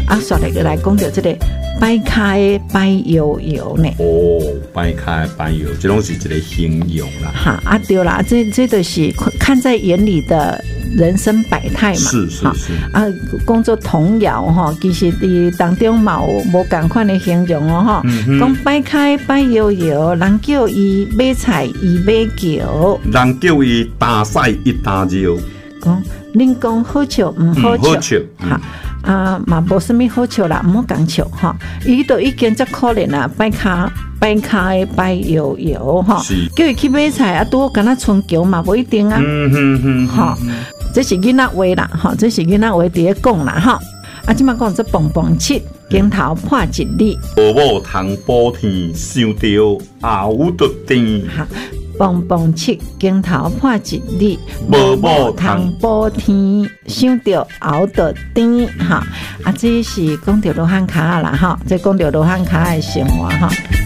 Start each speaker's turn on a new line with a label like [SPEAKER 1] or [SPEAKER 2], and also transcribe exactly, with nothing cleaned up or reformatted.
[SPEAKER 1] 啊，刷来来讲到这个摆开摆摇摇呢。
[SPEAKER 2] 哦，摆开摆摇，这拢是一个形容啦。
[SPEAKER 1] 哈啊，对啦，这这就是看在眼里的人生百态嘛。
[SPEAKER 2] 是是是。
[SPEAKER 1] 啊，讲做童谣哈，其实伫当中嘛有无共款的形容哦哈。讲摆开摆摇摇，人叫伊买菜伊买叫，
[SPEAKER 2] 人叫伊打晒伊打尿。
[SPEAKER 1] 讲恁讲好笑唔好笑，哈啊嘛无啥物好笑啦，唔好讲笑哈。伊都已经足可怜啦，摆卡摆卡的摆摇摇哈，叫伊去买菜啊，拄敢若春桥嘛，无一定啊。嗯嗯嗯，哈，这是囡仔话啦，哈，这是囡仔话伫咧讲啦，哈。啊，即马讲这蹦蹦七，镜头破一里，
[SPEAKER 2] 无某通保天，想着后得天。
[SPEAKER 1] 蹦蹦七，镜头破一里，无某通保天，想着后得天。哈，啊，这是讲着罗汉脚啦，哈，这讲着罗汉脚的生活哈。